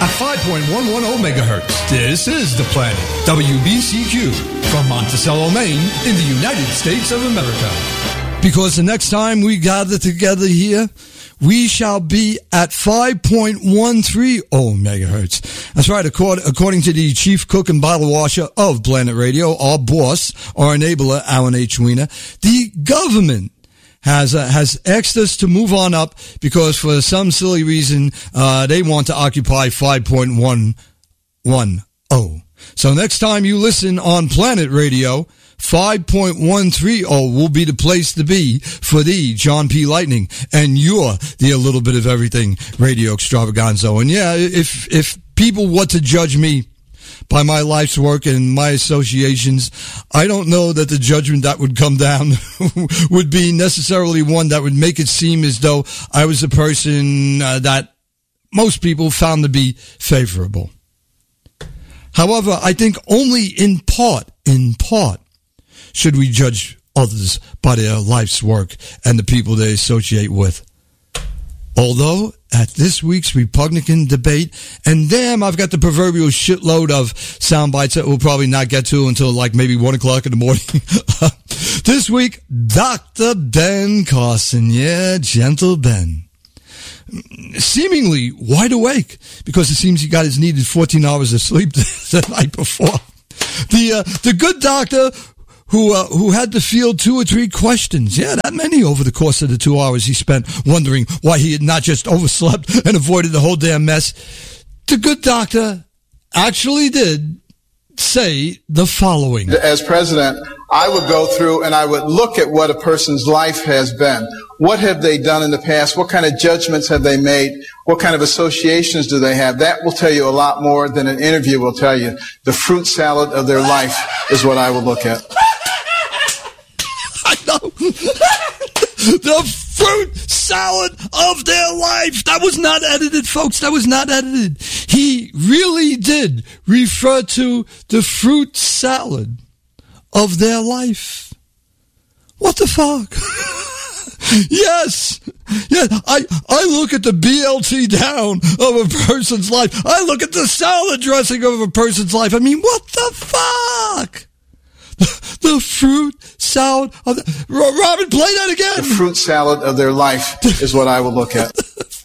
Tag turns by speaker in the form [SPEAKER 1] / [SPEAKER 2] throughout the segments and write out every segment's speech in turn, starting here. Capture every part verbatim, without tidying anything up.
[SPEAKER 1] at five point one one zero megahertz. This is The Planet, W B C Q, from Monticello, Maine, in the United States of America. Because the next time we gather together here, we shall be at five point one three zero megahertz. That's right, according to the chief cook and bottle washer of Planet Radio, our boss, our enabler, Alan H. Weiner, the government has uh, has asked us to move on up because for some silly reason, uh, they want to occupy five point one one zero. So next time you listen on Planet Radio, five point one three zero will be the place to be for the John P. Lightning, and you're the A Little Bit of Everything Radio Extravaganza. And yeah, if if people want to judge me by my life's work and my associations, I don't know that the judgment that would come down would be necessarily one that would make it seem as though I was a person uh, that most people found to be favorable. However, I think only in part, in part, should we judge others by their life's work and the people they associate with. Although, at this week's Republican debate, and damn, I've got the proverbial shitload of sound bites that we'll probably not get to until like maybe one o'clock in the morning. This week, Doctor Ben Carson. Yeah, gentle Ben. Seemingly wide awake, because it seems he got his needed fourteen hours of sleep the night before. The, uh, the good doctor who uh, who had to field two or three questions. Yeah, that many over the course of the two hours he spent wondering why he had not just overslept and avoided the whole damn mess. The good doctor actually did say the following.
[SPEAKER 2] As president, I would go through and I would look at what a person's life has been. What have they done in the past? What kind of judgments have they made? What kind of associations do they have? That will tell you a lot more than an interview will tell you. The fruit salad of their life is what I will look at.
[SPEAKER 1] I know. The fruit salad of their life. That was not edited, folks. That was not edited. He really did refer to the fruit salad of their life. What the fuck? Yes. Yeah, I, I look at the B L T down of a person's life. I look at the salad dressing of a person's life. I mean, what the fuck? The, the fruit salad of the, Robin, play that again.
[SPEAKER 2] The fruit salad of their life is what I will look at.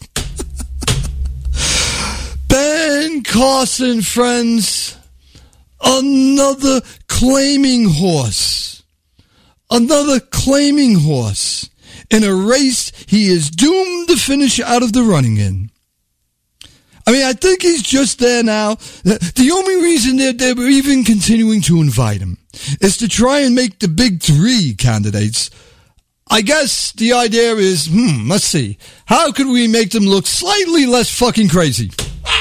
[SPEAKER 1] Ben Carson, friends. Another claiming horse. Another claiming horse. In a race he is doomed to finish out of the running in. I mean, I think he's just there now. The only reason they're, they're even continuing to invite him is to try and make the big three candidates. I guess the idea is, hmm, let's see. How could we make them look slightly less fucking crazy?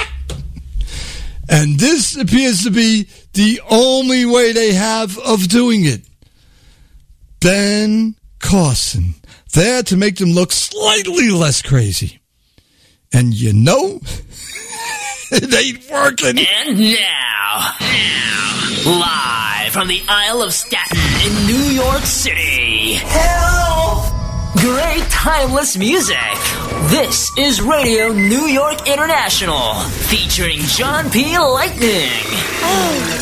[SPEAKER 1] And this appears to be the only way they have of doing it. Ben Carson, there to make them look slightly less crazy. And you know, it ain't working.
[SPEAKER 3] And now, now, live from the Isle of Staten in New York City. Help! Great timeless music. This is Radio New York International, featuring John P. Lightning.